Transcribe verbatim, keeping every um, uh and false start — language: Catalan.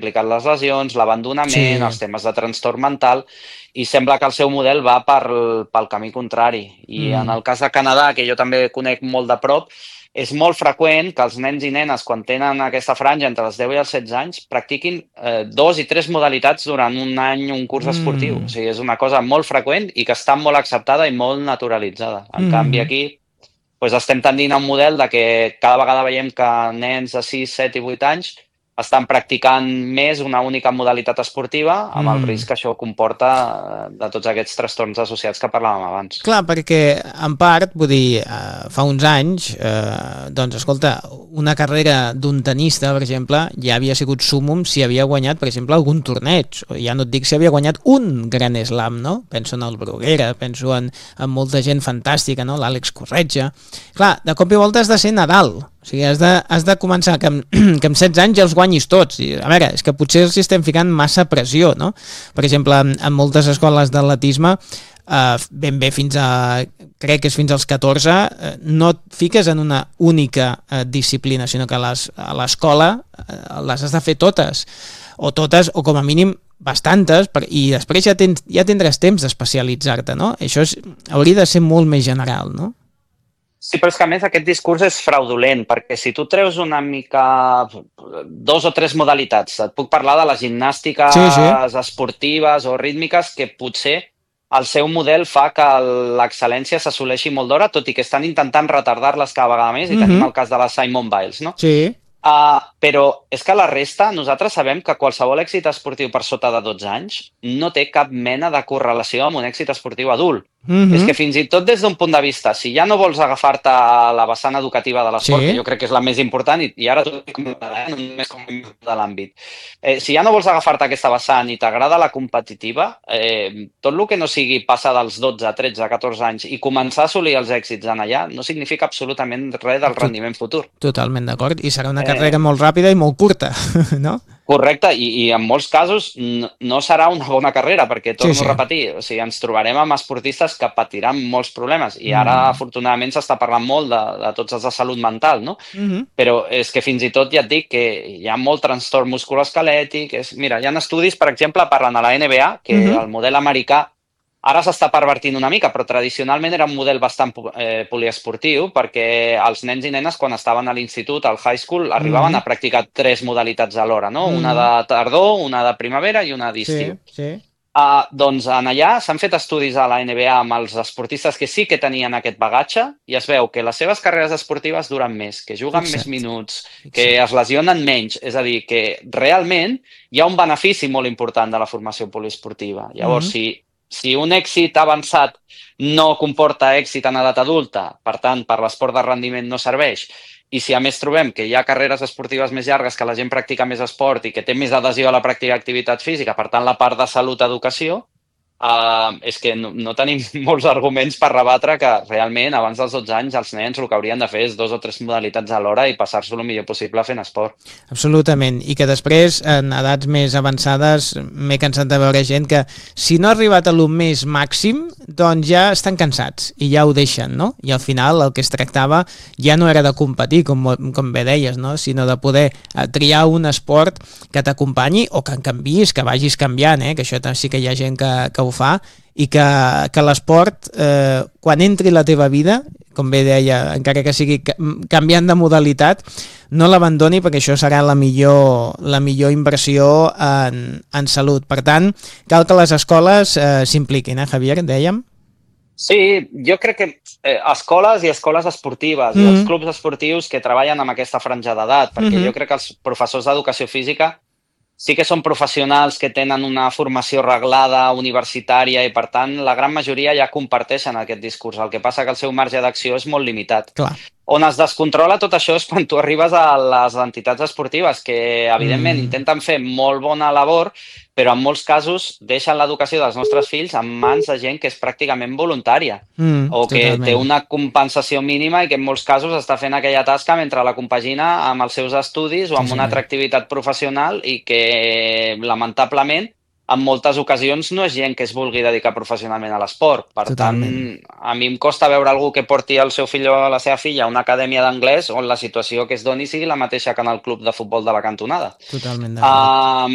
multiplicat les lesions, l'abandonament, Sí. els temes de trastorn mental, i sembla que el seu model va pel, pel camí contrari. I en Mm. el cas de Canadà, que jo també conec molt de prop, és molt freqüent que els nens i nenes, quan tenen aquesta franja entre els deu i els setze anys, practiquin eh, dos i tres modalitats durant un any, un curs esportiu. O Mm. sigui, és una cosa molt freqüent i que està molt acceptada i molt naturalitzada. En canvi, Mm-hmm. aquí doncs estem tendint a un model de que cada vegada veiem que nens de sis, set i vuit anys estan practicant més una única modalitat esportiva, amb el Mm. risc que això comporta eh, de tots aquests trastorns associats que parlàvem abans. Clar, perquè en part, vull dir, eh, fa uns anys, eh, doncs escolta, una carrera d'un tenista, per exemple, ja havia sigut súmum si havia guanyat, per exemple, algun torneig. Ja no et dic si havia guanyat un Gran Slam, no? Penso en el Bruguera, penso en, en molta gent fantàstica, no? L'Àlex Corretja. Clar, de cop i volta has de ser Nadal. O sigui, has de, has de començar que amb, que amb setze anys ja els guanyis tots. I, a veure, és que potser els estem ficant massa pressió, no? Per exemple, en, en moltes escoles d'atletisme, Uh, ben bé fins a, crec que és fins als catorze, uh, no et fiques en una única uh, disciplina, sinó que a les, a l'escola uh, les has de fer totes, o totes, o com a mínim bastantes, per, i després ja, tens, ja tindràs temps d'especialitzar-te, no? Això és, hauria de ser molt més general, no? Sí, però és que a més aquest discurs és fraudulent, perquè si tu treus una mica dos o tres modalitats, et puc parlar de les gimnàstiques Sí, sí. esportives o rítmiques que potser el seu model fa que l'excel·lència s'assoleixi molt d'hora, tot i que estan intentant retardar-les cada vegada més, i Mhm. tenim el cas de la Simone Biles, no? Sí. Uh, però és que la resta, nosaltres sabem que qualsevol èxit esportiu per sota de dotze anys no té cap mena de correlació amb un èxit esportiu adult. Mhm. És que fins i tot des d'un punt de vista, si ja no vols agafar-te a la vessant educativa de l'esport, Sí. que jo crec que és la més important, i, i ara t'ho dic com a- no només com a de l'àmbit, eh, si ja no vols agafar-te aquesta vessant i t'agrada la competitiva, eh, tot el que no sigui passar dels dotze, tretze, catorze anys i començar a assolir els èxits en allà no significa absolutament res del Tot- rendiment futur. Totalment d'acord, i serà una Eh, carrera molt ràpida i molt curta, no? Correcte, i, i en molts casos no, no serà una bona carrera, perquè torno Sí, sí. a repetir, o sigui, ens trobarem amb esportistes que patiran molts problemes, i ara Mm. afortunadament s'està parlant molt de, de tots els de salut mental, no? Mhm. Però és que fins i tot ja et dic que hi ha molt trastorn musculoesquelètic, és, mira, hi ha estudis, per exemple, parlant a la N B A, que Mhm. el model americà ara s'està pervertint una mica, però tradicionalment era un model bastant eh, poliesportiu, perquè els nens i nenes, quan estaven a l'institut, al high school, arribaven Mhm. a practicar tres modalitats alhora, no? Una Mhm. de tardor, una de primavera i una d'estiu. Sí, sí. Uh, doncs en allà s'han fet estudis a la N B A amb els esportistes que sí que tenien aquest bagatge, i es veu que les seves carreres esportives duren més, que juguen Fixa't. més minuts, Fixa't. que es lesionen menys. És a dir, que realment hi ha un benefici molt important de la formació poliesportiva. Llavors, Mhm. si si un èxit avançat no comporta èxit en edat adulta, per tant, per l'esport de rendiment no serveix, i si a més trobem que hi ha carreres esportives més llargues, que la gent practica més esport i que té més adhesió a la pràctica d'activitat física, per tant, la part de salut-educació, Uh, és que no, no tenim molts arguments per rebatre que realment abans dels dotze anys els nens el que haurien de fer és dos o tres modalitats alhora i passar-s'ho el millor possible fent esport. Absolutament, i que després en edats més avançades m'he cansat de veure gent que si no ha arribat a lo més màxim doncs ja estan cansats i ja ho deixen, no? I al final el que es tractava ja no era de competir, com, com bé deies, no? Sinó de poder triar un esport que t'acompanyi o que en canviïs, que vagis canviant, eh? Que això sí que hi ha gent que, que ho fa, i que, que l'esport, eh, quan entri a la teva vida, com bé deia, encara que sigui canviant de modalitat, no l'abandoni, perquè això serà la millor, la millor inversió en, en salut. Per tant, cal que les escoles eh, s'impliquin, eh, Javier, dèiem? Sí, jo crec que eh, escoles i escoles esportives, mm. i els clubs esportius que treballen amb aquesta franja d'edat, perquè mm-hmm. jo crec que els professors d'educació física sí que són professionals que tenen una formació reglada, universitària, i per tant la gran majoria ja comparteixen aquest discurs. El que passa que el seu marge d'acció és molt limitat. Clar. On es descontrola tot això és quan tu arribes a les entitats esportives, que evidentment mm. intenten fer molt bona labor, però en molts casos deixen l'educació dels nostres fills en mans de gent que és pràcticament voluntària, mm, o que totalment. Té una compensació mínima i que en molts casos està fent aquella tasca mentre la compagina amb els seus estudis o amb sí, una altra activitat professional, i que lamentablement en moltes ocasions no és gent que es vulgui dedicar professionalment a l'esport. Per Totalment. tant, a mi em costa veure algú que porti el seu fill o la seva filla a una acadèmia d'anglès on la situació que es doni sigui la mateixa que en el club de futbol de la cantonada. Totalment d'acord. Uh,